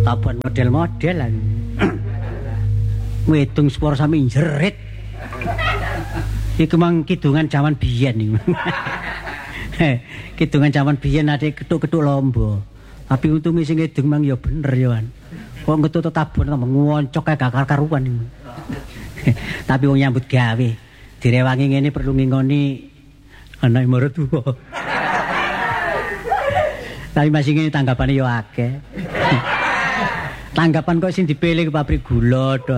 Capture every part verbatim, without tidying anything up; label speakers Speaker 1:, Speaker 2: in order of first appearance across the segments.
Speaker 1: Tabuhan model-model lah. Ngitung sepur sami jerit. Iku mang kidungan zaman biyen niku. Kidungan zaman biyen ade ketuk-ketuk lomba. Tapi untunge sing ngidung mang ya bener ya kan. Kok ngetut tabuhan tambah ngoncok kae gak karuan niku. Tapi wong nyambut gawe direwangi ngene perlu ngingoni anak mertua. Tapi masih ngene tanggapane yo akeh. Tanggapan kok sing dipilih ke pabrik gula to.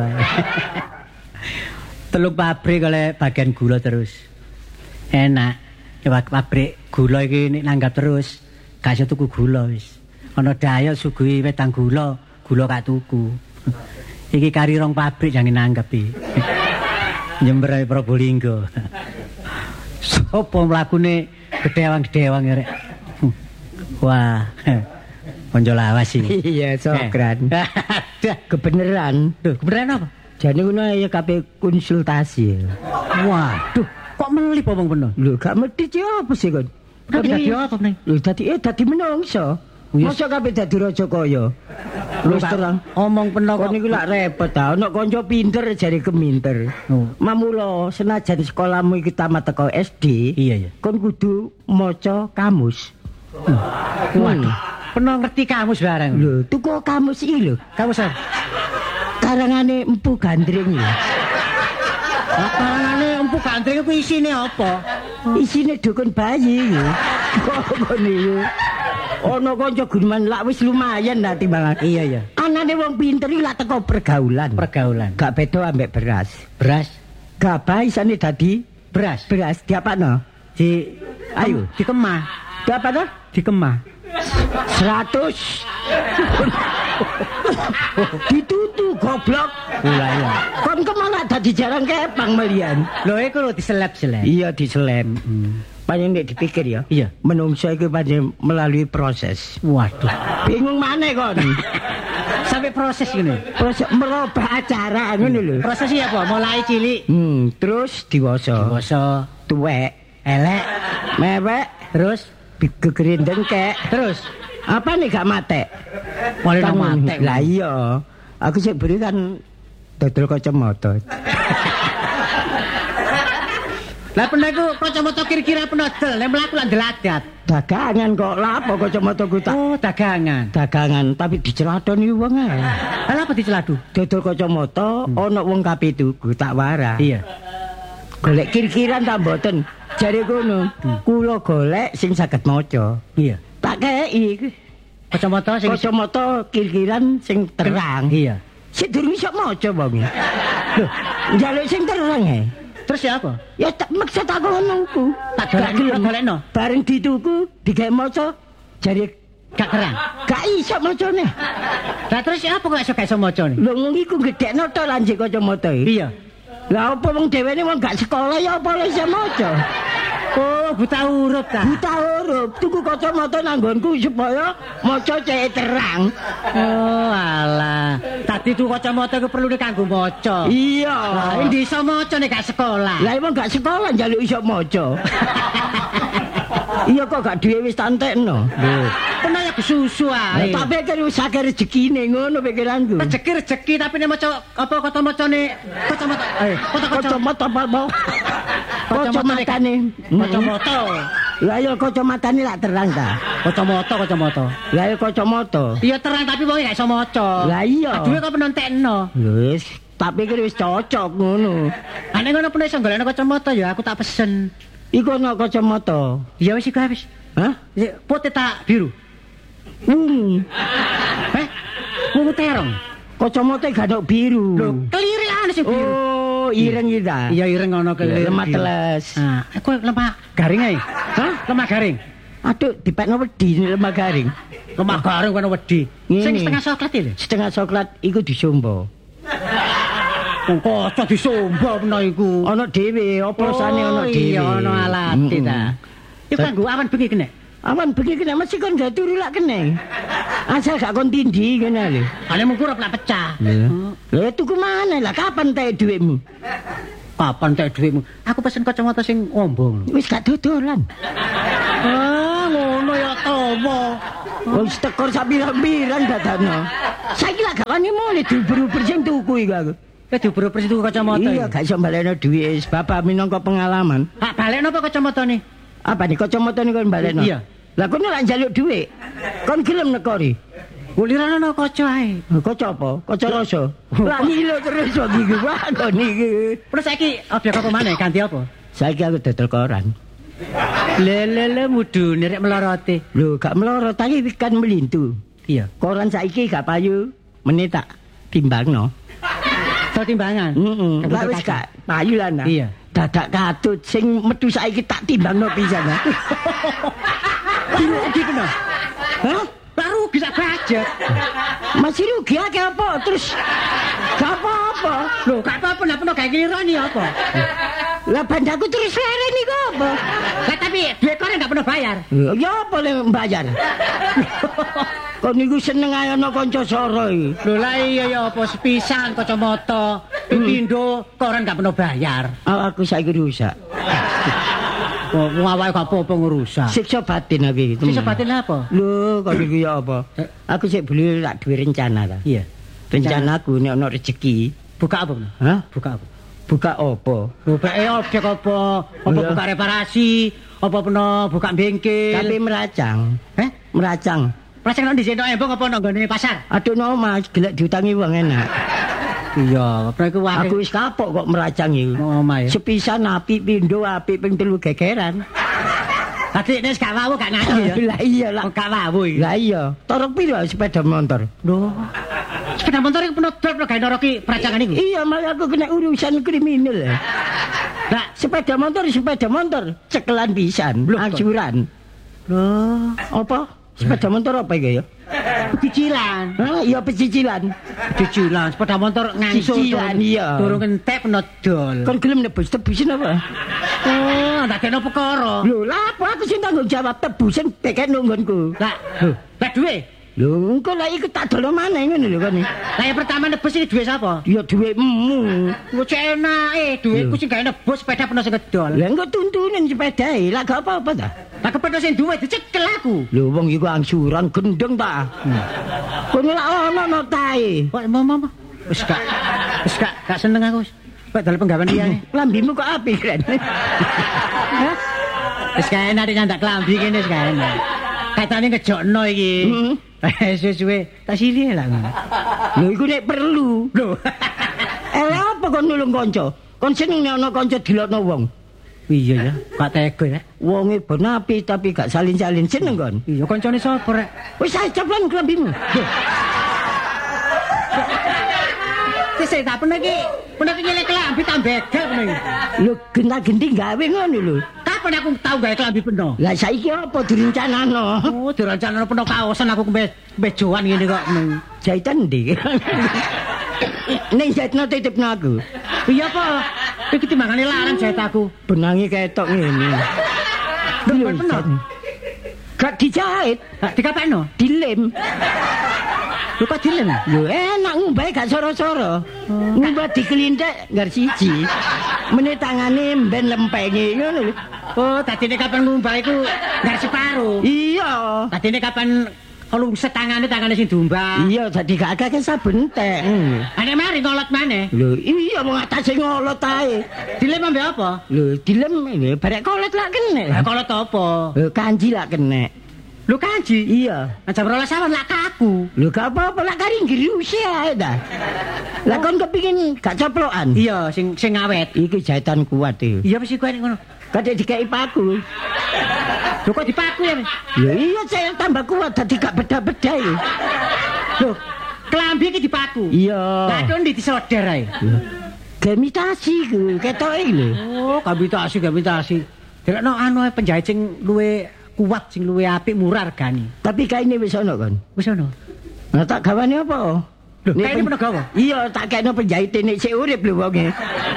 Speaker 1: Teluk pabrik oleh bagian gula terus. Enak. Ya pabrik gula iki nek nanggap terus gak iso tuku gula wis. Ana daya suguhi wedang gula, gula gak tuku. Iki kari rong pabrik jange nanggap iki. Nyember Probolinggo. Sopo mlakune gedewang-gedewang ya rek. Wah. Konco lawas iki.
Speaker 2: Iya, Sokran. Kebeneran.
Speaker 1: Duh, kebeneran apa?
Speaker 2: Jane ngono ya kabeh konsultasi.
Speaker 1: Waduh, kok melip omong bener?
Speaker 2: Lho, gak mesti ci apa sih kon?
Speaker 1: Tapi dadi apa ning?
Speaker 2: Lho, dadi eh dadi menungso. Masa kabeh dadi raja kaya. Lho terang
Speaker 1: omong penuh
Speaker 2: kok niku lak repot ta. Ono kanca pinter jare keminter.
Speaker 1: Oh.
Speaker 2: Mamula senajan sekolahmu iki tamat teko S D,
Speaker 1: iya ya.
Speaker 2: Kon kudu maca kamus.
Speaker 1: Hmm. Waduh, penuh ngerti kamus barang.
Speaker 2: Lho, tuku kamus iki lho.
Speaker 1: Kamus apa?
Speaker 2: Karangane Empu Gandring ya.
Speaker 1: Karangane Empu Gandring ku isine apa?
Speaker 2: Isine dukun bayi ya. Kok niku. Ono kanca guneman lak wis lumayan lah timbangan.
Speaker 1: Iya ya.
Speaker 2: Anane wong pinter iki lak teko pergaulan.
Speaker 1: Pergaulan.
Speaker 2: Gak beda ambek beras.
Speaker 1: Beras.
Speaker 2: Gabah isane dadi
Speaker 1: beras.
Speaker 2: Beras diapakno?
Speaker 1: Di
Speaker 2: ayo
Speaker 1: dikemah.
Speaker 2: Diapakno?
Speaker 1: Dikemah.
Speaker 2: Seratus. Ditutu goblok.
Speaker 1: Lah iya.
Speaker 2: Kon kemana dadi jarang kepang melian.
Speaker 1: Lho iku lho diselep-selep.
Speaker 2: Iya diselep. Hmm. Panjen nek dipikir ya.
Speaker 1: Iya.
Speaker 2: Menungso iku panjen melalui proses.
Speaker 1: Waduh.
Speaker 2: Bingung maneh kon.
Speaker 1: Sampai proses ngene.
Speaker 2: Proses merubah acara ngono lho.
Speaker 1: Prosesnya apa? Mulai cilik.
Speaker 2: Hmm, terus diwasa.
Speaker 1: Diwasa,
Speaker 2: tuwek,
Speaker 1: elek,
Speaker 2: mewek,
Speaker 1: terus
Speaker 2: gegerindeng dengkek.
Speaker 1: Terus
Speaker 2: apa nih gak matek?
Speaker 1: Mulai nang matek.
Speaker 2: Lah iya. Aku sik beri kan dodol kacamata.
Speaker 1: Lah pernah iku kacamata kira-kira penodol, nek mlaku lak ndeladat.
Speaker 2: Dagangan kok lha apa kacamata ku tak.
Speaker 1: Oh, dagangan.
Speaker 2: Dagangan tapi diceladoni wong ae.
Speaker 1: Lah apa diceladu?
Speaker 2: Dodol kacamata ana wong kapitu ku tak warah.
Speaker 1: Iya.
Speaker 2: Golek kir-kiran ta mboten? Jare kono. Kula golek sing saged maca.
Speaker 1: Iya.
Speaker 2: Tak kei
Speaker 1: kacamata sing
Speaker 2: kacamata kir-kiran sing terang.
Speaker 1: Iya.
Speaker 2: Sik durung iso maca wong. Lho, njaluk sing terang ae.
Speaker 1: Terus ya apa?
Speaker 2: Ya tak maksud aku ngono ku.
Speaker 1: Tak golekno.
Speaker 2: Bareng dituku digawe maca jare
Speaker 1: gak terang.
Speaker 2: Gak iso macane.
Speaker 1: Lah terus ya apa kok iso gak iso macane?
Speaker 2: Lho ngene iku gedhekno to lanjut kacamata iki. Iya. Lah apa wong dhewene wong gak sekolah ya apa iso maca?
Speaker 1: Oh, buta huruf ta.
Speaker 2: Buta huruf. Tuku kacamata nanggonku supaya maca cek terang.
Speaker 1: Oh, alah. Tadi tuku kacamata ku perlu kanggo maca.
Speaker 2: Iya.
Speaker 1: Lah endi iso maca nek gak sekolah?
Speaker 2: Lah emang gak sekolah njaluk iso maca. Iya kok gak duwe wis tak entekno. Lho,
Speaker 1: pernah ya susu ae.
Speaker 2: Tak pikir wis akeh rezekine ngono pikiranku.
Speaker 1: Rezeki-rezeki tapi nek maca apa kacamata-ne kacamata. Eh,
Speaker 2: kacamata apa mau? Kacamatane.
Speaker 1: Kacamata.
Speaker 2: Lah ya kacamatane lak terang ta.
Speaker 1: Kacamata, kacamata.
Speaker 2: Lah ya kacamata.
Speaker 1: Iya terang tapi wong gak iso maca.
Speaker 2: Lah iya.
Speaker 1: Aduh kok penontekno.
Speaker 2: Wis, tak pikir wis cocok ngono.
Speaker 1: Ane ngono pun iso golekno kacamata ya aku tak pesen.
Speaker 2: Iku ana kacamata.
Speaker 1: Ya wis iku wis.
Speaker 2: Hah?
Speaker 1: Putih tak biru.
Speaker 2: Hmm.
Speaker 1: Eh? Ungu terong.
Speaker 2: Kacamata gak ono biru.
Speaker 1: Lho, kelirian sing biru.
Speaker 2: Oh, ireng iki ta.
Speaker 1: Iya ireng ono kelireng.
Speaker 2: Lemah teles.
Speaker 1: Ah, aku lemah garing ae.
Speaker 2: Hah?
Speaker 1: Lemah garing.
Speaker 2: Aduh, dipekno wedi lemah garing.
Speaker 1: Lemah garing kono wedi. Sing setengah coklat iki.
Speaker 2: Setengah coklat iku disombo.
Speaker 1: Wong kocok disombo peno iku.
Speaker 2: Ana dhewe, oprosane ana dhewe.
Speaker 1: Iya, ana alate ta. Iku kanggo awan bengi kene.
Speaker 2: Awan bengi kene mesti kon gak turu lak kene. Asal gak kon tindhi kene lho.
Speaker 1: Ane mung kurep lak pecah.
Speaker 2: Lha tuku mana lah kapan teh dhuwitmu?
Speaker 1: Kapan teh dhuwitmu? Aku pesen kacamata sing ombong.
Speaker 2: Wis gak dodolan.
Speaker 1: Ah, ngono ya tomo.
Speaker 2: Wis tekor sak pirang-pirang dadakno. Saiki lak gawane mulih diuber-uber sing tuku iku aku.
Speaker 1: Kowe diuber-uber tuku kacamata.
Speaker 2: Iya, gak iso balekno dhuwit, bapak minangka pengalaman.
Speaker 1: Hak balekno apa kacamatane?
Speaker 2: Apa nih kacamata nih kon balekno?
Speaker 1: Iya.
Speaker 2: Lah kono lak njaluk dhuwit. Kon gelem nekori.
Speaker 1: Gulirane ana kaca ae.
Speaker 2: Kaca apa? Kaca rasa. Lah ngilo terus kok iki wae kon iki.
Speaker 1: Terus saiki objek apa maneh ganti apa?
Speaker 2: Saiki aku dodol koran.
Speaker 1: Lelele mudune rek melorote.
Speaker 2: Lho, gak melorot tapi kan melintu.
Speaker 1: Iya.
Speaker 2: Koran saiki gak payu, meneh tak timbangno.
Speaker 1: So timbangan.
Speaker 2: Heeh. Lah wis gak payu lah nah.
Speaker 1: Iya.
Speaker 2: Dadak katut sing metu saiki tak timbangno pisan.
Speaker 1: Rugi kena.
Speaker 2: Hah?
Speaker 1: Lah rugi sak budget.
Speaker 2: Masih rugi akeh apa? Terus gak apa-apa.
Speaker 1: Lho, gak apa-apa nek peno gawe kelirani apa?
Speaker 2: Lah bandaku terus leren iku apa?
Speaker 1: Lah tapi duit koran gak pernah bayar.
Speaker 2: Ya apa le mbayar? Kon niku seneng ae ana kanca soro iki.
Speaker 1: Lho lah iya ya apa sepisan kacamata, pipindo koran gak pernah bayar.
Speaker 2: Aku saiki rusak.
Speaker 1: Wong awake gak apa-apa ngurusak.
Speaker 2: Siksa batin aku iki.
Speaker 1: Siksa batin apa?
Speaker 2: Lho, kon niku ya apa? Aku sik beli lak duwe rencana ta.
Speaker 1: Iya.
Speaker 2: Rencanaku nek ana rezeki,
Speaker 1: buka apa?
Speaker 2: hah?
Speaker 1: Buka apa?
Speaker 2: Buka apa?
Speaker 1: Buka eh objek apa? Apa
Speaker 2: Iya.
Speaker 1: buka reparasi? Apa peno buka bengkel?
Speaker 2: Tapi meracang.
Speaker 1: Eh?
Speaker 2: Meracang.
Speaker 1: Rasa nang dhisik embong apa nang nggone pasar?
Speaker 2: Aduh no Mas, gelek diutangi wong enak.
Speaker 1: Iya, apa iku wae.
Speaker 2: Aku wis kapok kok meracang iki.
Speaker 1: Oh, omah ya.
Speaker 2: Sepisan apik pindho apik ping telu gegeran.
Speaker 1: Dadi nek gak wawu gak ngaji ya.
Speaker 2: Lah iya lah.
Speaker 1: Oh, gak wawu iki.
Speaker 2: Lah iya, torok piro sepeda motor?
Speaker 1: Lho. Sepeda motor iki peno dol gawe noroki peracangan iku.
Speaker 2: Iya, malah aku kena urusan kriminal.
Speaker 1: Lah,
Speaker 2: Sepeda motor, sepeda motor, cekelan pisan,
Speaker 1: Loh,
Speaker 2: angsuran.
Speaker 1: lho,
Speaker 2: Apa? Sepeda motor apa iki ya?
Speaker 1: cicilan.
Speaker 2: Hah, iya pecicilan.
Speaker 1: Cicilan sepeda motor ngangsur.
Speaker 2: Cicilan, iya.
Speaker 1: Durung entek peno dol.
Speaker 2: Kon gelem nebus tebusin apa?
Speaker 1: Oh, ndadekno perkara.
Speaker 2: Lho, lah apa aku sing tanggung jawab tebusin beket nunggonku.
Speaker 1: Lah, lah duwe.
Speaker 2: Lho, engko lah iku tak dolo maneh ngono lho kon.
Speaker 1: Lah yang pertama nebus iki duwe sapa?
Speaker 2: Ya dhuwitmu.
Speaker 1: Wis enake duitku sing gawe nebus sepeda peno sing gedol.
Speaker 2: Lah engko tuntunan sepedae, lah gak apa-apa ta.
Speaker 1: Lah kepethuk sing duwe dicekel aku.
Speaker 2: Lho wong iku angsuran gendeng ta. Kono lak ono no tae.
Speaker 1: Kok mama wis gak wis gak gak seneng aku. Kok dalam penggawean liyane.
Speaker 2: Lambimu kok apik kan.
Speaker 1: Hah? Wis gak enak nek nyandak klambi kene wis gak enak. Katane ngejokno iki.
Speaker 2: Heeh.
Speaker 1: Suwe-suwe tak silih lah.
Speaker 2: Lho iku nek perlu.
Speaker 1: Lho.
Speaker 2: Eh apa kon nulung kanca? Kon seneng nek ana kanca dilokno wong.
Speaker 1: Iya ya, gak tega ya.
Speaker 2: Wonge ben apik tapi gak salin-salin seneng kon.
Speaker 1: Iya kancane sapa rek?
Speaker 2: Wis ae ceplan klambimu.
Speaker 1: Wis tak pernah iki, pernah iki nyelek klambi tak begal pernah iki.
Speaker 2: Lho genta-genti gawe ngono lho.
Speaker 1: Kapan aku tau gawe klambi peno?
Speaker 2: Lah saiki apa direncanano?
Speaker 1: Oh, direncana peno kaosan aku kembe bejoan ngene kok.
Speaker 2: Jahitan ndi? Ning jahitno titipno aku.
Speaker 1: Iya apa? Iki timbangane larang jahit aku.
Speaker 2: Benangi ketok ngene.
Speaker 1: Lho, peno.
Speaker 2: Gak dijahit,
Speaker 1: Gak dikapekno.
Speaker 2: dilem.
Speaker 1: Lho kok dilem?
Speaker 2: Lho enak ngumbahe gak soro-soro. Ngumbah dikelintek nggar siji. Meneh tangane mben lempenge ngono lho.
Speaker 1: Oh, dadine kapan ngumbah iku ngar separo.
Speaker 2: Iya.
Speaker 1: Dadine kapan lungset tangane tangane sing diumbah.
Speaker 2: Iya, dadi gak akeh sabun entek.
Speaker 1: Ane mari ngolot maneh.
Speaker 2: Lho, iya wong atase ngolot ae.
Speaker 1: Dilem ambe apa?
Speaker 2: Lho, dilem lho barek kolot lak kene.
Speaker 1: Lah kolot apa?
Speaker 2: Lho, kanji lak kene.
Speaker 1: Lho kanji.
Speaker 2: Iya.
Speaker 1: Jam rolas awan lak kaku.
Speaker 2: Lho, gak apa-apa lak kari ngriusi ae ta. Lah kon kepengin gak coplokan?
Speaker 1: Iya, sing sing awet.
Speaker 2: Iki jahitan kuat iki.
Speaker 1: Iya wis kuwi ngono.
Speaker 2: Kadek dikai paku.
Speaker 1: Lho kok dipaku ya?
Speaker 2: Lho iya saya tambah kuat dadi gak beda-beda iki.
Speaker 1: Lho, klambi iki dipaku.
Speaker 2: Iya.
Speaker 1: Lah kon disoder ae.
Speaker 2: Gemitasi ku ketoke lho.
Speaker 1: Oh, gabitasi gabitasi. Delokno anu ae penjahit sing luwe kuat sing luwe apik murah regane.
Speaker 2: Tapi kaine wis ana kon.
Speaker 1: Wis ono.
Speaker 2: Nah tak gawane apa?
Speaker 1: Lho, kaine peno gawa.
Speaker 2: Iya, tak kene penjahit nek sik urip lho wonge.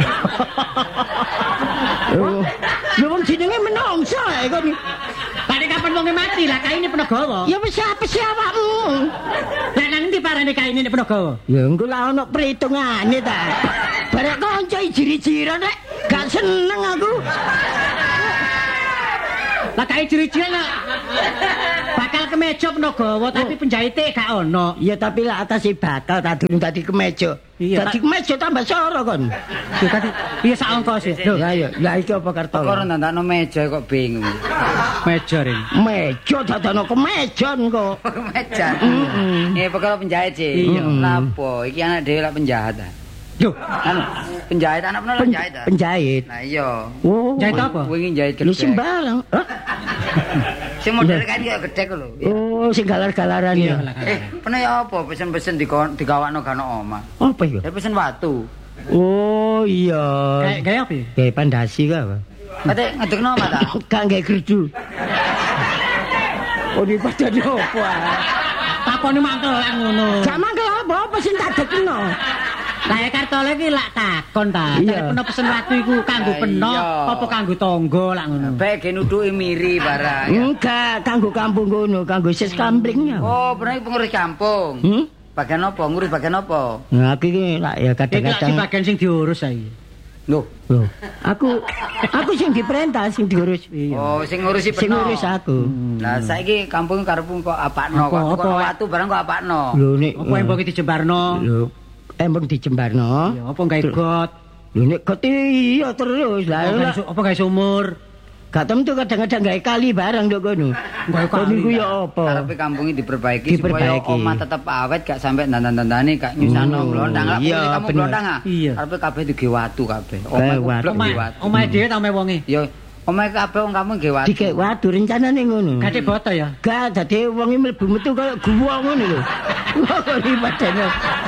Speaker 2: Oh, lho wong jenenge menungso ae kon.
Speaker 1: Pada kapan wonge mati lah kaine peno gawa.
Speaker 2: Ya wis apa sih awakmu?
Speaker 1: Lah nang ndi parane kaine nek peno gawa?
Speaker 2: Ya engko lah ono perhitungane ta. Barek kanca ijiri-jiro nek gak seneng aku.
Speaker 1: Lah kae ciri-ciri nak bakal kemeja Penagawa tapi penjahite gak ono.
Speaker 2: Ya tapi lah atase bakal tak durung dadi kemeja.
Speaker 1: Iya,
Speaker 2: Dadi kemeja tambah soro kon.
Speaker 1: Ya tadi iya sak ongkos ya. Lho,
Speaker 2: Ya ya, lah iki apa kartol?
Speaker 3: Kok ndandakno meja kok bingung.
Speaker 1: meja ring.
Speaker 2: Meja dadano kemejon kok.
Speaker 3: Meja. Ini perkara penjahit sih.
Speaker 2: Iya.
Speaker 3: Lapo, iki anak dhewe lak penjahat ah.
Speaker 1: Yo,
Speaker 3: Anu, penjahit anak pernah
Speaker 2: Pen-
Speaker 3: penjahit ah.
Speaker 2: Penjahit.
Speaker 3: Nah iya.
Speaker 2: Oh.
Speaker 1: jahit apa?
Speaker 3: Wingi jahit
Speaker 2: Lu
Speaker 3: gedhe.
Speaker 2: sembarang. Hah?
Speaker 3: Sing model kain kaya gedhe ku lho.
Speaker 2: Oh, sing galar-galaran ya.
Speaker 3: Eh, pernah ya apa pesen-pesen dikon digawakno gak ono omah.
Speaker 2: Apa iku?
Speaker 3: Ya pesen watu.
Speaker 2: Oh, iya.
Speaker 1: Kayak kayak apa? ya?
Speaker 2: Kayak pandasi ka apa?
Speaker 3: Kate ngedekno omah ta?
Speaker 2: Gak nggae gerdu. Oh, di padane opo ah?
Speaker 1: Takone mangkel lek ngono.
Speaker 2: Gak mangkel apa apa sing tak dekno.
Speaker 1: Lah ya kartole iki lak takon ta.
Speaker 2: Iya.
Speaker 1: Cari peno pesen watu iku kanggo
Speaker 3: Lah
Speaker 1: peno
Speaker 3: iya.
Speaker 1: apa kanggo tangga lak ngono.
Speaker 3: Bae ge nuduki miri barang. ya.
Speaker 2: Enggak, kanggo kampung ngono, kanggo sis kamplingnya.
Speaker 3: Oh, pernah iki pengurus kampung.
Speaker 2: Hmm?
Speaker 3: Bagian apa? Ngurus bagian apa?
Speaker 2: Nah, aku iki lak ya
Speaker 1: Iki lak di
Speaker 2: kadang-kadang.
Speaker 1: bagian sing diurus saiki.
Speaker 3: Loh.
Speaker 2: Loh, aku aku sing diperintah sing diurus. Iya.
Speaker 3: Oh, sing ngurusi
Speaker 2: Sing
Speaker 3: peno.
Speaker 2: ngurus aku.
Speaker 3: Lah saiki kampung karepmu kok apakno
Speaker 1: Apa,
Speaker 3: kok
Speaker 1: apa,
Speaker 3: kok
Speaker 1: Wak?
Speaker 3: watu barang kok apakno.
Speaker 2: Lho nek
Speaker 1: Apa embong iki dijembarno?
Speaker 2: Lho, embong dijembarno.
Speaker 1: Ya apa gawe got?
Speaker 2: Lho nek got iya terus. Lah
Speaker 1: Apa gawe
Speaker 2: lah,
Speaker 1: su- apa gawe sumur?
Speaker 2: gak tentu kadang-kadang gawe kali barang nduk kono.
Speaker 1: Gawe
Speaker 2: Kok
Speaker 1: kali,
Speaker 2: niku ya apa?
Speaker 3: Karepe kampung iki diperbaiki,
Speaker 2: Diperbaiki.
Speaker 3: supaya omah tetep awet gak sampe dandan-dandane gak nyusano
Speaker 2: Oh,
Speaker 3: blondang. Lah
Speaker 2: iya,
Speaker 3: kamu
Speaker 2: bener.
Speaker 3: blondang ah.
Speaker 1: Iya.
Speaker 3: Karepe kabeh dige watu kabeh.
Speaker 2: Gawe
Speaker 3: Omah
Speaker 2: watu.
Speaker 3: blok
Speaker 1: Omah
Speaker 3: dige watu.
Speaker 1: omah dhewe ta omah wonge.
Speaker 3: Ya omah kabeh wong kampung dige watu.
Speaker 2: Dikek waduh rencanane ngono.
Speaker 1: Gade boto ya.
Speaker 2: Gak dadi wong iki mlebu metu kaya guwa ngono lho. Kok padane.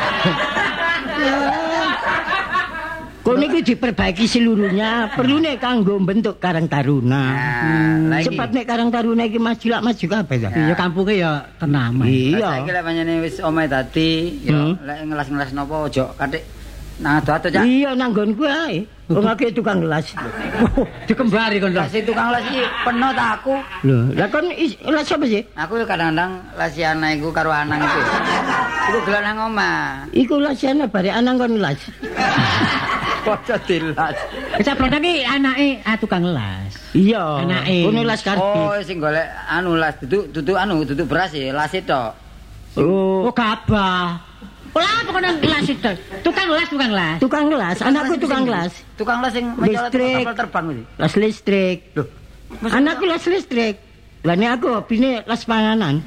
Speaker 2: Kono iki diperbaiki seluruhnya, perlune kanggo bentuk Karang Taruna.
Speaker 3: Nah, lagi.
Speaker 2: Cepat nek Karang Taruna iki maju lak maju kabeh ta.
Speaker 1: Iya kampunge ya tenam.
Speaker 2: Iya.
Speaker 3: Saiki lek pancene wis omahe dadi, ya
Speaker 2: Hmm.
Speaker 3: lek ngelas-ngelas napa ojo katik nang ado-ado Cak.
Speaker 2: Iya nang nggonku ae. Wong akeh tukang gelas.
Speaker 1: Dikembari kon.
Speaker 3: Lah si tukang les iki peno ta aku.
Speaker 2: Lho, lah kon is- gelas apa sih?
Speaker 3: Aku ya kadang-kadang lesi anak iku karo anang itu. Iku gelek nang omah.
Speaker 2: Iku lasiane bare anang kon las.
Speaker 3: Kocok dilas.
Speaker 1: Kecaplon iki anake ah tukang las.
Speaker 2: Iya.
Speaker 1: Anake.
Speaker 2: Kono las
Speaker 3: Oh,
Speaker 2: karbit.
Speaker 3: sing golek anu las duduk duduk anu duduk beras ya las tok.
Speaker 2: Oh,
Speaker 1: Oh gabah. Lah pokoknya las itu. Tukang las tukang las.
Speaker 2: tukang gelas, anakku tukang gelas.
Speaker 3: Tukang las sing mencolot
Speaker 2: Listrik.
Speaker 3: kapal terbang iki.
Speaker 2: Las listrik.
Speaker 3: Loh,
Speaker 2: Anakku las listrik. Lah nek aku hobine las panganan.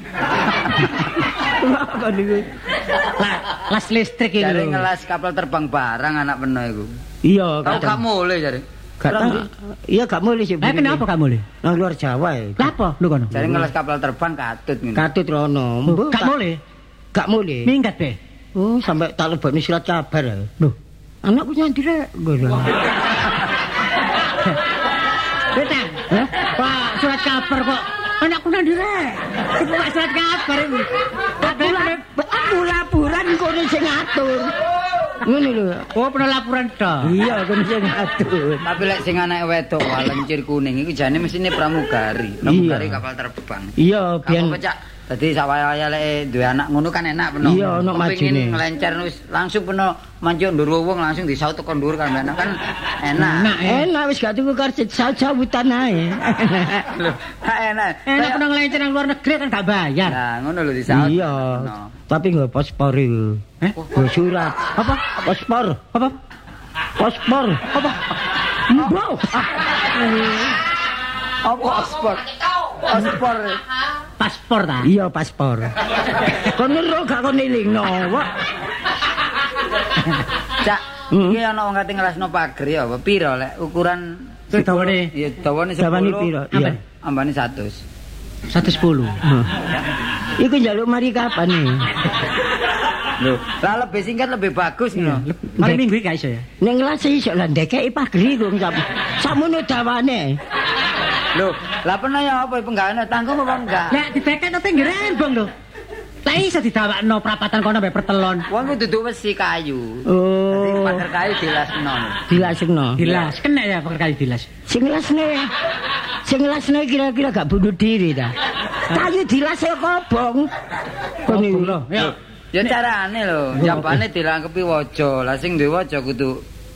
Speaker 2: Apa niku?
Speaker 1: Lah las listrik iki
Speaker 3: jare
Speaker 1: lho.
Speaker 3: ngelas kapal terbang barang anak peno iku.
Speaker 2: Iya,
Speaker 3: Tau
Speaker 2: kadang.
Speaker 3: gak mulai jare.
Speaker 2: Gak tahu. Iya gak mulai sih.
Speaker 1: Lah kenapa kamu le?
Speaker 2: Nang luar Jawa ya.
Speaker 1: Lah apa lu kono?
Speaker 3: Jare ngelas kapal terbang katut ngono.
Speaker 2: Katut rono. Mbok
Speaker 1: Gak
Speaker 2: tak-
Speaker 1: boleh.
Speaker 2: Gak mulai.
Speaker 1: Minggat be.
Speaker 2: Oh, sampai tak lebokno surat kabar. ya.
Speaker 1: Loh.
Speaker 2: Anakku nyandire ngono.
Speaker 1: Betang.
Speaker 2: Hah?
Speaker 1: Pak surat kabar kok anakku nang direk. Iku kok surat kabar iki.
Speaker 2: Aku la- aku laporan kono sing ngatur. Ngono lho.
Speaker 1: Oh pernah laporan tok.
Speaker 2: Iya, kono sing ngatur.
Speaker 3: Tapi lek sing anake wedok walencir kuning iku jane mesine pramugari. Pramugari kapal terbang.
Speaker 2: Iya, biyen
Speaker 3: Kamu pecak. Dadi sawaya lek duwe anak ngono kan enak peno.
Speaker 2: Iya, ono majune.
Speaker 3: Kepengin ngelencer wis langsung peno manjuk ndur wong langsung disaut teko ndur kan enak kan enak.
Speaker 1: Enak ya.
Speaker 2: enak wis gak tuku karcis sawutan ae.
Speaker 3: Lho, gak enak.
Speaker 1: Enak pernah ngelencer nang luar negeri kan gak bayar.
Speaker 3: Nah, ngono lho disaut.
Speaker 2: Iya.
Speaker 3: No.
Speaker 2: Tapi nggak paspor itu.
Speaker 1: Eh?
Speaker 2: Nggak surat.
Speaker 1: Apa?
Speaker 2: Paspor.
Speaker 1: Apa?
Speaker 2: Paspor. Apa? Mbok.
Speaker 3: Apa paspor? Paspor.
Speaker 1: Paspor ta?
Speaker 2: Iya paspor. Kono ro gak kono elingno. Wah.
Speaker 3: Cak,
Speaker 2: Hmm.
Speaker 3: iki ana wong kate ngelasno pager ya apa piro lek ukuran
Speaker 1: Itu dawane
Speaker 3: iya dawane
Speaker 2: Dawane
Speaker 3: sepuluh.
Speaker 2: piro? Iya.
Speaker 3: Ambane seratus.
Speaker 1: seratus sepuluh.
Speaker 2: Iku njaluk mari kapan nih?
Speaker 3: Lho, lah lebih singkat lebih bagus ngono.
Speaker 1: Mari minggu iki gak iso ya.
Speaker 2: Ning ngelas iso lah ndekeki pagri kok sak. Sakmono dawane.
Speaker 3: Lho, lah pernah ya apa penggaweane tanggung apa enggak?
Speaker 1: Lah dibeket tapi ngrembong lho. Lah iso didawakno prapatan kono mbek pertelon.
Speaker 3: Wong ku duduk wesi kayu. Dadi
Speaker 2: Oh.
Speaker 3: pager kayu dilasno.
Speaker 2: Dilasno.
Speaker 1: Dilas, kena ya pakai kali dilas.
Speaker 2: Sing ngelasne. Sing ngelasne kira-kira gak bunuh diri ta. Kayu dilas ya kobong. Kono
Speaker 1: lho. Ya.
Speaker 3: Ya carane lho, jambane dirangkepi waja. Lah sing duwe waja kudu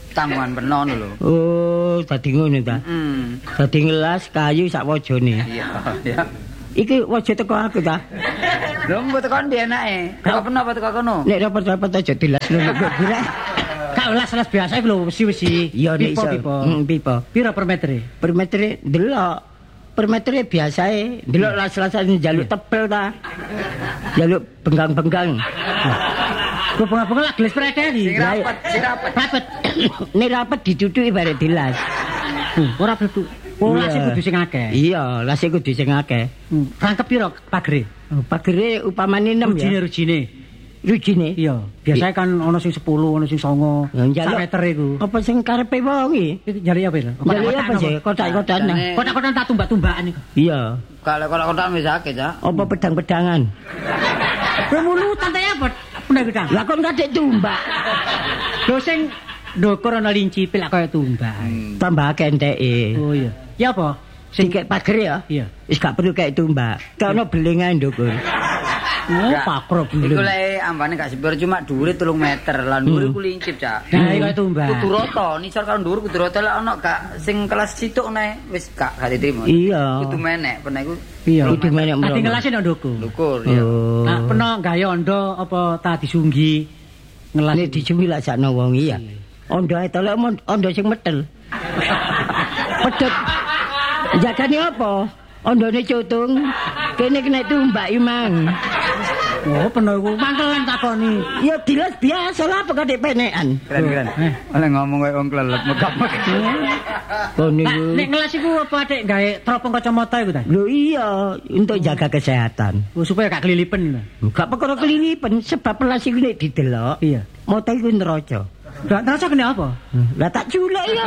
Speaker 3: tanggungan penon lho.
Speaker 2: Oh, dadi ngono ta.
Speaker 3: Hmm.
Speaker 2: Dadi ngelas kayu sak wajane.
Speaker 3: Iya, ya.
Speaker 2: Iki waja teko aku ta.
Speaker 3: Lho mbok tekan ndi enake? Kok peno apa teko kono?
Speaker 2: Nek rapet-rapet aja dilasno kok gila.
Speaker 1: Kak las-las biasa iku lho wesi-wesi.
Speaker 2: Iya nek iso.
Speaker 1: Pipo-pipo.
Speaker 2: Heeh, pipo.
Speaker 1: Piro per meter?
Speaker 2: Per meter delok. Per meter biasae delok las-lasan njaluk tebel ta. Njaluk benggang-benggang.
Speaker 1: Kok pengen lah gelis mereka iki.
Speaker 3: Sing rapet, sing rapet.
Speaker 1: Rapet.
Speaker 2: Nek rapet dicucuki bare dilas.
Speaker 1: Ora betul. Oh, lase kudu sing akeh.
Speaker 2: Iya, lase kudu sing akeh.
Speaker 1: Rangkep piro pagere?
Speaker 2: Oh, pagere upamane enam ya.
Speaker 1: Rujine-rujine.
Speaker 2: Rujine?
Speaker 1: Iya, biasanya kan ana sing sepuluh, ana sing songo. Sak meter iku.
Speaker 2: Apa sing karepe wong iki?
Speaker 1: Jare apa lho?
Speaker 2: Jare apa sih? Kotak-kotakan.
Speaker 1: Kotak-kotakan tak tumbak-tumbakan iku.
Speaker 2: Iya.
Speaker 3: Kalau kotak-kotakan wis akeh, Cak.
Speaker 2: Apa pedang-pedangan?
Speaker 1: Kowe mulutan ta apa? Pedang-pedang.
Speaker 2: Lah kon kadek tumbak.
Speaker 1: Lho sing ndukur ana linci pilak kaya tumbak.
Speaker 2: Tambah akeh enteke.
Speaker 1: Oh iya. Ya apa?
Speaker 2: Sing kek pager ya?
Speaker 1: Iya.
Speaker 2: Wis gak perlu kek tumbak. Kono belingan ndukur.
Speaker 1: Oh, pakro
Speaker 3: Iku
Speaker 1: beling.
Speaker 3: lek ambane gak sepiro cuma dhuwure telung meter. Lah dhuwure ku lincip, Cak.
Speaker 1: Nah, kaya tumbak.
Speaker 3: Kudu rata, nisor karo dhuwur kudu rata lek ana gak sing kelas situk nae wis gak gak diterima.
Speaker 2: Iya.
Speaker 3: Kudu menek, pernah iku.
Speaker 1: Iya.
Speaker 2: Kudu menek
Speaker 1: Tadi
Speaker 2: mrono.
Speaker 1: ngelase nang nduku.
Speaker 3: Lukur ya.
Speaker 2: Oh.
Speaker 1: Nah, peno gawe ondo apa ta disunggi ngelas.
Speaker 2: Nek dijumi lak sakno wong iya. Ondo ae to lek ondo sing metel. Pedhot. Jagane apa? Ondone cutung. Kene kena tumbak imang.
Speaker 1: Oh, peno iku mangkelan takoni.
Speaker 2: Ya dilas biasa lah apa kadek penekan.
Speaker 3: Keren-keren. Oleh ngomong kaya wong klelet megap-megap.
Speaker 2: Oh
Speaker 1: Nah,
Speaker 2: niku.
Speaker 1: nek ngelas iku apa adek gawe teropong kacamata iku ta?
Speaker 2: Lho iya, untuk jaga kesehatan.
Speaker 1: Oh, supaya gak kelilipen lho.
Speaker 2: Gak perkara kelilipan sebab pelas iku nek didelok.
Speaker 1: Iya.
Speaker 2: Mata iku neraca.
Speaker 1: Gak terasa kene apa?
Speaker 2: Lah tak culek ya.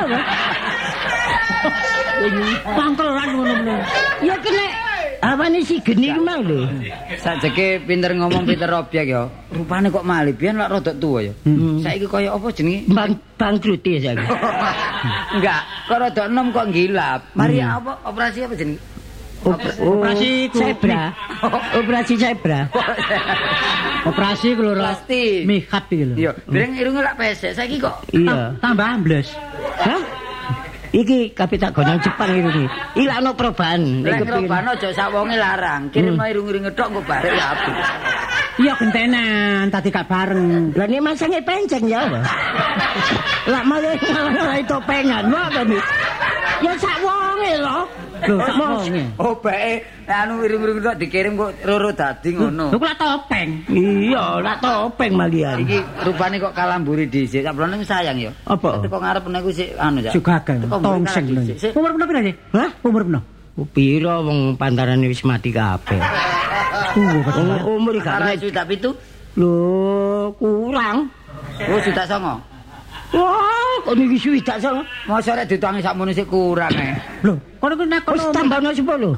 Speaker 1: Pangkelan ngono-ngono.
Speaker 2: Ya kena awane si geni ku mang lho.
Speaker 3: Sajeke pinter ngomong pinter objek ya. Rupane kok malih biyen lak rada tuwa ya. Saiki kaya apa jenenge?
Speaker 2: Bang bangkrut ya saiki.
Speaker 3: Enggak, kok rada enom kok gilap. Mari apa operasi apa jenenge?
Speaker 1: Operasi ku-
Speaker 2: zebra. Operasi zebra.
Speaker 1: Operasi ku lho
Speaker 3: Plastik.
Speaker 1: Mikap iki lho.
Speaker 3: Iya, dereng irunge lak pesek. Saiki kok
Speaker 2: Iya.
Speaker 1: Tambah ambles.
Speaker 2: Hah? Iki kabeh tak gonang Jepang iki. Ilakno perubahan.
Speaker 3: lek ngrobano aja sak wonge larang. Kirim irung-irunge tok kok barek ya apik.
Speaker 1: Iya gentenan, tadi gak bareng.
Speaker 2: Lah nek masange penceng ya apa? Lah malah malah topengan wae kan. Ya sak wonge lho.
Speaker 1: Lho, sak wonge.
Speaker 3: Oh, bae anu irung-irung tok dikirim kok roro dadi ngono.
Speaker 1: Lho kok topeng.
Speaker 2: Iya, lah topeng malian.
Speaker 3: Iki rupane kok kalamburi dhisik. Sablone sayang ya.
Speaker 2: Apa?
Speaker 3: Kok ngarep niku sik anu ya.
Speaker 1: Juga kan tongseng lho.
Speaker 3: Sik.
Speaker 1: Umur peno pira sih?
Speaker 2: Hah?
Speaker 1: Umur peno?
Speaker 2: Oh, piro wong pantarane wis mati kabeh.
Speaker 1: Uh,
Speaker 2: Oh, umur gak
Speaker 3: Arek
Speaker 2: kena.
Speaker 3: sudah pitu.
Speaker 2: Lho, kurang.
Speaker 3: Oh, sudah songo.
Speaker 2: Wah, kok niki swidak sama.
Speaker 3: Mosok rek ditangi sakmono sik kurang eh.
Speaker 1: Lho, kono ku nek
Speaker 2: Wis
Speaker 1: kono
Speaker 2: tambahno sepuluh.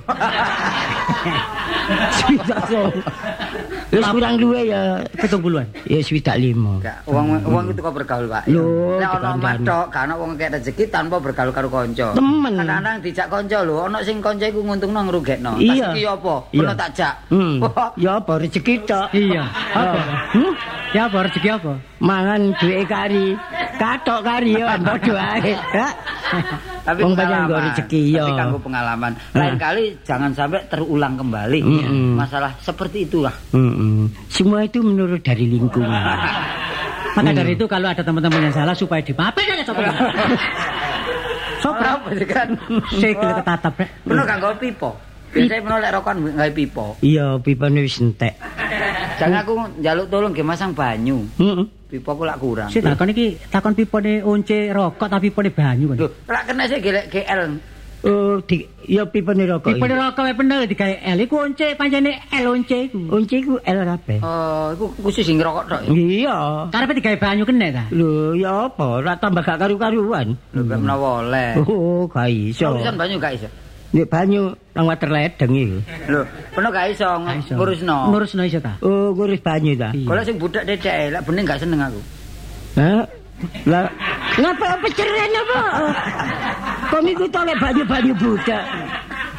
Speaker 2: Swidak sama. Wis kurang luwe ya.
Speaker 1: pitung puluhan.
Speaker 2: Ya swidak lima.
Speaker 3: Enggak, wong wong itu kok bergaul, Pak.
Speaker 2: Lho,
Speaker 3: Nek ana
Speaker 2: dikandani.
Speaker 3: matok, gak ana wong kek rezeki tanpa bergaul karo kanca.
Speaker 2: Temen.
Speaker 3: Kadang-kadang dijak kanca lho, ana sing kanca iku nguntungno ngrugekno.
Speaker 2: Iya.
Speaker 3: Tas iki apa?
Speaker 2: Iya.
Speaker 3: Pernah tak jak.
Speaker 2: Hmm. Ya apa rezeki tok.
Speaker 1: Iya. Apa?
Speaker 2: Hmm?
Speaker 1: Ya apa rezeki apa?
Speaker 2: Mangan duwe kari. Katok kari ya padha ae. Ya.
Speaker 3: Tapi
Speaker 2: Wong banyak
Speaker 3: pengalaman.
Speaker 2: nggo rezeki ya.
Speaker 3: Tapi kanggo pengalaman. Lain kali jangan sampai terulang kembali.
Speaker 2: Mm-mm.
Speaker 3: Masalah seperti itulah.
Speaker 2: Mm-mm. Semua itu menurut dari lingkungan.
Speaker 1: Maka dari itu kalau ada teman-teman yang salah supaya dimaafin aja coba.
Speaker 3: Sopra apa sih kan?
Speaker 1: Sik ketatap rek.
Speaker 3: Penuh kanggo pipo. Biasanya penuh lek rokokan gawe pipo.
Speaker 2: Iya, pipane wis entek.
Speaker 3: Jangan aku njaluk tolong ge masang banyu.
Speaker 2: Heeh.
Speaker 3: Pipo ku lak kurang.
Speaker 1: Sik takon iki takon pipone once rokok tapi pipone banyu kan.
Speaker 3: Lho, lak kena sih gelek G L.
Speaker 2: Oh, di, ya pipane rokok.
Speaker 1: Pipone rokok wae bener digawe L iku once pancene L once iku.
Speaker 2: Unci ku L kabeh.
Speaker 3: Oh, iku khusus sing ngerokok tok. ya?
Speaker 2: Iya.
Speaker 1: Karepe digawe banyu kene ta?
Speaker 2: Lho, ya apa? Ora tambah gak karu-karuan.
Speaker 3: Lho, gak menawa oleh.
Speaker 2: Oh, gak iso.
Speaker 3: Urusan banyu gak iso.
Speaker 2: Nek banyu nang water ledeng iki.
Speaker 3: Lho, penuh gak iso
Speaker 1: Iso.
Speaker 3: ngurusno.
Speaker 1: Ngurusno iso ta?
Speaker 2: Oh, ngurus banyu ta.
Speaker 1: Iya.
Speaker 3: Kalau sing budak dedek, lek bening gak seneng aku.
Speaker 2: Hah? Lah, ngapa peceren apa? Kok niku tolek banyu-banyu budak.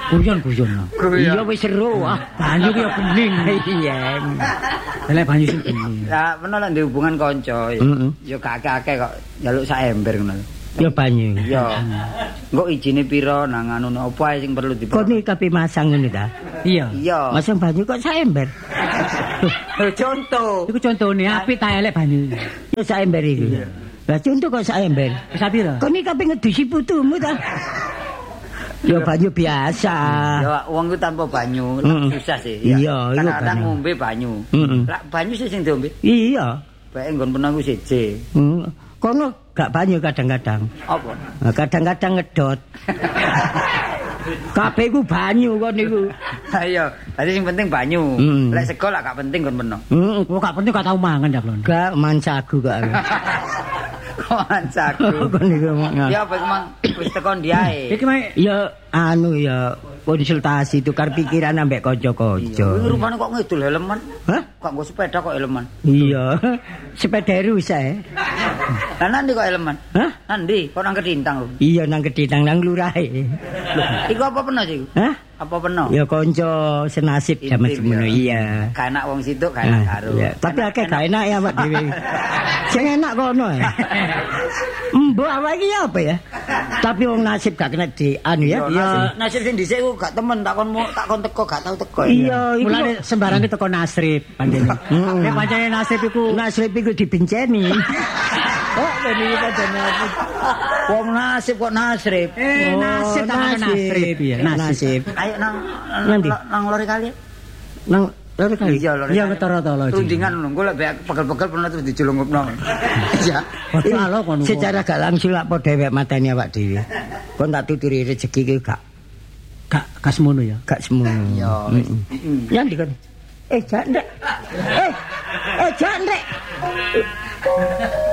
Speaker 1: Guyon-guyon.
Speaker 2: Iya wis seru ah.
Speaker 1: Banyu ki yo bening.
Speaker 2: Iya.
Speaker 1: Lek banyu sing bening.
Speaker 3: Lah peno lek ndek hubungan kanca
Speaker 2: Heeh.
Speaker 3: ya gak akeh-akeh kok njaluk sak ember ngono.
Speaker 2: Ya banyu.
Speaker 3: Ya. Engko ijine pira nang anu apa ae sing perlu di.
Speaker 2: Kok iki kape masang ngene ta?
Speaker 1: Iya.
Speaker 3: Iya.
Speaker 2: Masang banyu kok sak ember.
Speaker 3: Contoh.
Speaker 1: Iku contone apik ta elek banyu.
Speaker 2: Ya sak ember iki. Lah contoh kok sak ember.
Speaker 1: Wis pira?
Speaker 2: Kok iki kape ngedusi putumu ta? Ya banyu biasa.
Speaker 3: Ya wong ku tanpa banyu
Speaker 2: Mm.
Speaker 3: susah sih.
Speaker 2: Iya, iku
Speaker 3: kadang
Speaker 2: banyu.
Speaker 3: ngombe banyu.
Speaker 2: Mm-mm.
Speaker 3: Lah banyu sih sing diombe.
Speaker 2: Iya.
Speaker 3: Bae nggon penang ku siji.
Speaker 2: Hmm. Kono gak banyu kadang-kadang.
Speaker 3: Apa?
Speaker 2: Nah, kadang-kadang ngedot. Kabeh ku banyu kon niku.
Speaker 3: Ayo, tadi sing penting banyu.
Speaker 2: Mm.
Speaker 3: Lek sego lah gak penting nggon penang.
Speaker 2: Heeh.
Speaker 1: Oh, gak penting gak tau mangan ya, Klon.
Speaker 2: Gak mancagu kok.
Speaker 3: Kok ancaku.
Speaker 2: Kon niku mangan.
Speaker 3: Ya apa emang wis tekan diae.
Speaker 1: Iki mah
Speaker 2: Ya anu ya konsultasi tukar pikiran ambek kanca-kanca.
Speaker 3: Kuwi rupane kok ngidul helman.
Speaker 2: Hah?
Speaker 3: Kok nggo sepeda kok helman.
Speaker 2: Iya. Sepeda rusak.
Speaker 3: Lah nanti kok helman?
Speaker 2: Hah?
Speaker 3: Nanti kok nang Kedintang lho.
Speaker 2: Iya nang Kedintang nang lurahe.
Speaker 3: Iku apa peno sih?
Speaker 2: Hah?
Speaker 3: Apa peno?
Speaker 2: Ya kanca senasib jaman
Speaker 3: Intim,
Speaker 2: semono
Speaker 3: ya.
Speaker 2: iya.
Speaker 3: Gak enak wong situ, gak enak
Speaker 2: Ah,
Speaker 3: karo.
Speaker 2: iya. Tapi akeh gak enak ya Pak dhewe. Sing enak kono ya. Mbok awake iki apa ya? Tapi wong nasib gak kena di anu ya.
Speaker 3: Ya nasib sing dhisik ku gak temen takon mau takon teko gak tau teko.
Speaker 2: Iya, iku
Speaker 1: mulane sembarang ki teko nasrib pancene. Nek pancene nasrib iku
Speaker 2: nasib iku dibenceni.
Speaker 3: Oh, ini pancene apa? Wong nasib kok nasib.
Speaker 1: eh nasib
Speaker 2: Oh,
Speaker 1: tak ono nasrib ya.
Speaker 2: Nasib.
Speaker 3: Ayo nang
Speaker 2: Nanti?
Speaker 3: nang nang lori kali.
Speaker 2: Nang lari kali.
Speaker 3: Iya lori.
Speaker 1: Iya ketara-tara.
Speaker 3: Rundingan ngono, engko lek pegel-pegel pernah terus dijelungupno. Iya.
Speaker 1: Alo kono.
Speaker 2: Secara gak langsung lak padha dhewek mateni awak dhewe. Kon tak tuturi rezeki ki gak
Speaker 1: gak gak semono ya.
Speaker 2: gak semono.
Speaker 3: Iya.
Speaker 2: Mm-mm. Ya ndi kon? Eh, jak ndek. Eh, eh jak ndek.